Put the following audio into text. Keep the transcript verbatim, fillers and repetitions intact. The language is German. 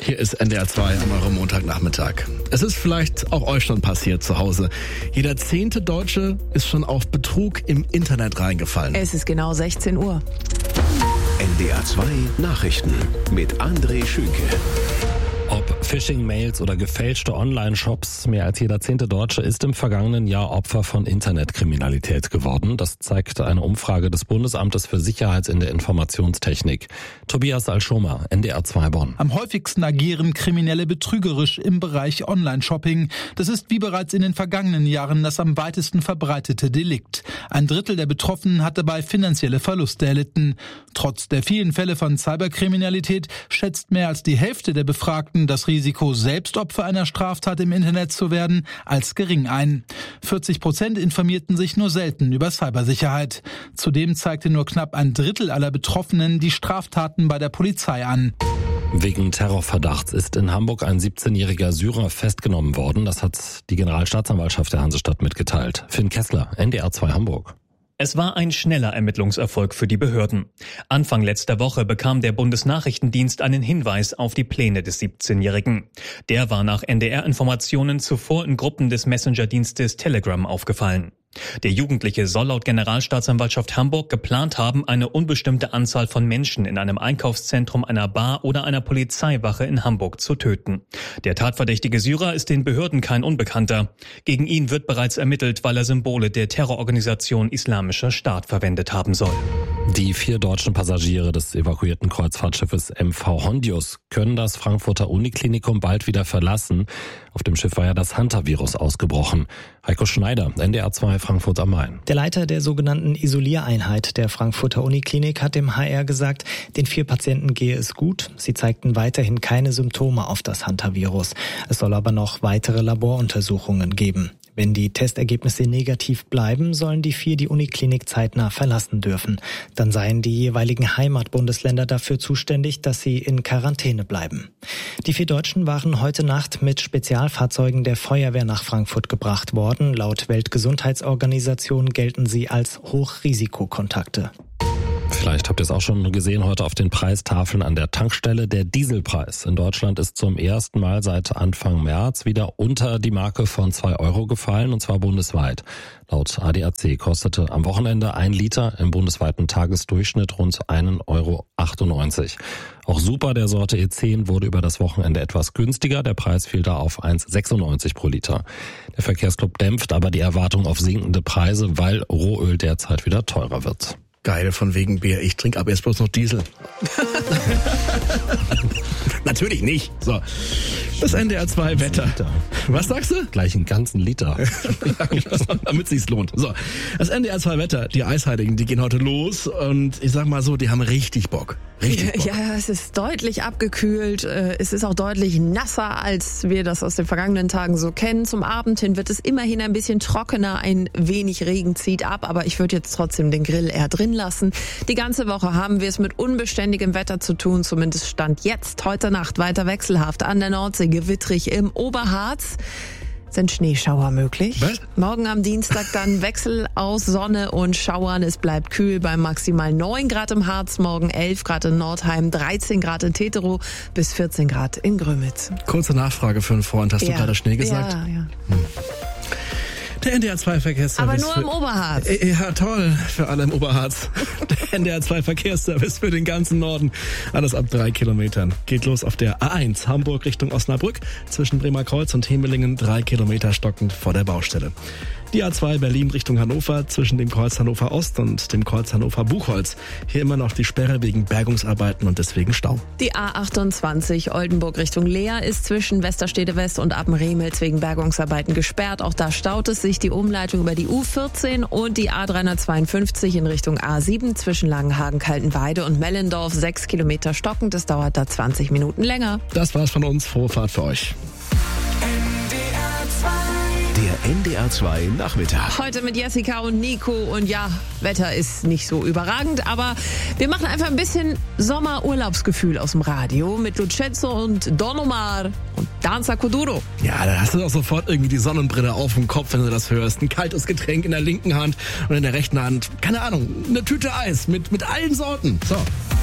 Hier ist N D R zwei an eurem Montagnachmittag. Es ist vielleicht auch euch schon passiert zu Hause. Jeder zehnte Deutsche ist schon auf Betrug im Internet reingefallen. Es ist genau sechzehn Uhr. N D R zwei Nachrichten mit André Schünke. Ob Phishing-Mails oder gefälschte Online-Shops, mehr als jeder zehnte Deutsche ist im vergangenen Jahr Opfer von Internetkriminalität geworden. Das zeigt eine Umfrage des Bundesamtes für Sicherheit in der Informationstechnik. Tobias Alschoma, N D R zwei Bonn. Am häufigsten agieren Kriminelle betrügerisch im Bereich Online-Shopping. Das ist wie bereits in den vergangenen Jahren das am weitesten verbreitete Delikt. Ein Drittel der Betroffenen hat dabei finanzielle Verluste erlitten. Trotz der vielen Fälle von Cyberkriminalität schätzt mehr als die Hälfte der Befragten das Risiko, selbst Opfer einer Straftat im Internet zu werden, als gering ein. vierzig Prozent informierten sich nur selten über Cybersicherheit. Zudem zeigte nur knapp ein Drittel aller Betroffenen die Straftaten bei der Polizei an. Wegen Terrorverdachts ist in Hamburg ein siebzehnjähriger Syrer festgenommen worden. Das hat die Generalstaatsanwaltschaft der Hansestadt mitgeteilt. Finn Kessler, N D R zwei Hamburg. Es war ein schneller Ermittlungserfolg für die Behörden. Anfang letzter Woche bekam der Bundesnachrichtendienst einen Hinweis auf die Pläne des siebzehnjährigen. Der war nach N D R-Informationen zuvor in Gruppen des Messenger-Dienstes Telegram aufgefallen. Der Jugendliche soll laut Generalstaatsanwaltschaft Hamburg geplant haben, eine unbestimmte Anzahl von Menschen in einem Einkaufszentrum, einer Bar oder einer Polizeiwache in Hamburg zu töten. Der tatverdächtige Syrer ist den Behörden kein Unbekannter. Gegen ihn wird bereits ermittelt, weil er Symbole der Terrororganisation Islamischer Staat verwendet haben soll. Die vier deutschen Passagiere des evakuierten Kreuzfahrtschiffes M V Hondius können das Frankfurter Uniklinikum bald wieder verlassen. Auf dem Schiff war ja das Hantavirus ausgebrochen. Heiko Schneider, N D R zwei Frankfurt am Main. Der Leiter der sogenannten Isoliereinheit der Frankfurter Uniklinik hat dem H R gesagt, den vier Patienten gehe es gut. Sie zeigten weiterhin keine Symptome auf das Hantavirus. Es soll aber noch weitere Laboruntersuchungen geben. Wenn die Testergebnisse negativ bleiben, sollen die vier die Uniklinik zeitnah verlassen dürfen. Dann seien die jeweiligen Heimatbundesländer dafür zuständig, dass sie in Quarantäne bleiben. Die vier Deutschen waren heute Nacht mit Spezialfahrzeugen der Feuerwehr nach Frankfurt gebracht worden. Laut Weltgesundheitsorganisation gelten sie als Hochrisikokontakte. Vielleicht habt ihr es auch schon gesehen heute auf den Preistafeln an der Tankstelle. Der Dieselpreis in Deutschland ist zum ersten Mal seit Anfang März wieder unter die Marke von zwei Euro gefallen, und zwar bundesweit. Laut A D A C kostete am Wochenende ein Liter im bundesweiten Tagesdurchschnitt rund ein Euro achtundneunzig. Auch Super der Sorte E zehn wurde über das Wochenende etwas günstiger. Der Preis fiel da auf eins Euro sechsundneunzig pro Liter. Der Verkehrsclub dämpft aber die Erwartung auf sinkende Preise, weil Rohöl derzeit wieder teurer wird. Geil, von wegen Bier. Ich trinke ab jetzt bloß noch Diesel. Natürlich nicht. So, das N D R zwei Wetter. Was sagst du? Gleich einen ganzen Liter. Damit es sich lohnt. So, das N D R zwei Wetter. Die Eisheiligen, die gehen heute los. Und ich sag mal so, die haben richtig Bock. Richtig Bock. Ja, es ist deutlich abgekühlt. Es ist auch deutlich nasser, als wir das aus den vergangenen Tagen so kennen. Zum Abend hin wird es immerhin ein bisschen trockener. Ein wenig Regen zieht ab. Aber ich würde jetzt trotzdem den Grill eher drin lassen. Die ganze Woche haben wir es mit unbeständigem Wetter zu tun. Zumindest Stand jetzt. Heute Nacht weiter wechselhaft. An der Nordsee gewittrig. Im Oberharz sind Schneeschauer möglich. Was? Morgen am Dienstag dann Wechsel aus Sonne und Schauern. Es bleibt kühl bei maximal neun Grad im Harz, morgen elf Grad in Nordheim, dreizehn Grad in Teterow bis vierzehn Grad in Grömitz. Kurze Nachfrage für einen Freund. Hast ja. du gerade Schnee gesagt? Ja, ja. Hm. Der N D R zwei Verkehrsservice. Aber nur im Oberharz. Ja, toll. Für alle im Oberharz. Der N D R zwei Verkehrsservice für den ganzen Norden. Alles ab drei Kilometern. Geht los auf der A eins Hamburg Richtung Osnabrück. Zwischen Bremerkreuz und Hemelingen drei Kilometer stockend vor der Baustelle. Die A zwei Berlin Richtung Hannover zwischen dem Kreuz Hannover Ost und dem Kreuz Hannover Buchholz. Hier immer noch die Sperre wegen Bergungsarbeiten und deswegen Stau. Die A achtundzwanzig Oldenburg Richtung Leer ist zwischen Westerstede West und Appenremels wegen Bergungsarbeiten gesperrt. Auch da staut es sich. Die Umleitung über die U vierzehn und die A dreihundertzweiundfünfzig in Richtung A sieben zwischen Langenhagen, Kaltenweide und Mellendorf. Sechs Kilometer stockend. Das dauert da zwanzig Minuten länger. Das war's von uns. Frohe Fahrt für euch. Der N D R zwei Nachmittag. Heute mit Jessica und Nico und ja, Wetter ist nicht so überragend, aber wir machen einfach ein bisschen Sommerurlaubsgefühl aus dem Radio mit Lucenzo und Don Omar und Danza Kuduro. Ja, da hast du doch sofort irgendwie die Sonnenbrille auf dem Kopf, wenn du das hörst. Ein kaltes Getränk in der linken Hand und in der rechten Hand, keine Ahnung, eine Tüte Eis mit, mit allen Sorten. So.